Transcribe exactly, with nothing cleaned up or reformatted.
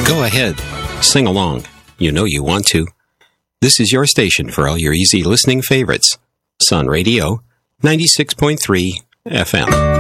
Go ahead. Sing along. You know you want to. This is your station for all your easy listening favorites. Sun Radio, ninety-six point three F M.